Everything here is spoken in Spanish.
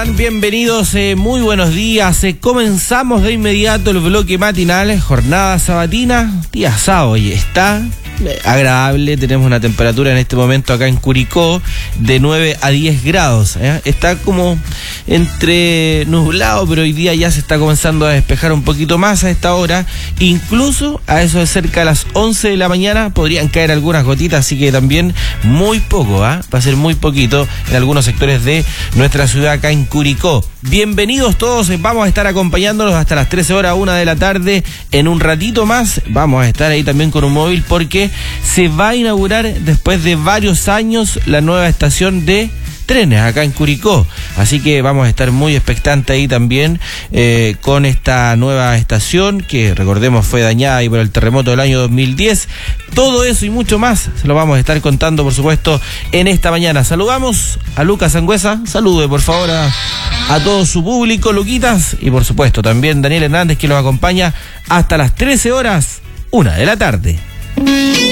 están? Bienvenidos, muy buenos días. Comenzamos de inmediato el bloque matinal, jornada sabatina, día sábado, y está agradable. Tenemos una temperatura en este momento acá en Curicó de 9 a 10 grados. Está como entre nublado, pero hoy día ya se está comenzando a despejar un poquito más a esta hora. Incluso a eso de cerca de las 11 de la mañana podrían caer algunas gotitas, así que también muy poco, va a ser muy poquito en algunos sectores de nuestra ciudad acá en Curicó. Bienvenidos todos, vamos a estar acompañándolos hasta las 13 horas, 1 de la tarde. En un ratito más vamos a estar ahí también con un móvil porque se va a inaugurar después de varios años la nueva estación de trenes acá en Curicó, así que vamos a estar muy expectantes ahí también con esta nueva estación que, recordemos, fue dañada ahí por el terremoto del año 2010. Todo eso y mucho más se lo vamos a estar contando, por supuesto, en esta mañana. Saludamos a Lucas Sangüesa. Salude por favor a todo su público, Luquitas, y por supuesto también Daniel Hernández, que nos acompaña hasta las 13 horas, 1 de la tarde.